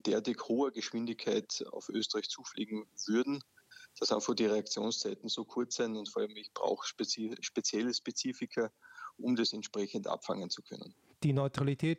derartig hoher Geschwindigkeit auf Österreich zufliegen würden, dass einfach die Reaktionszeiten so kurz sind und vor allem ich brauche spezielle Spezifika, um das entsprechend abfangen zu können. Die Neutralität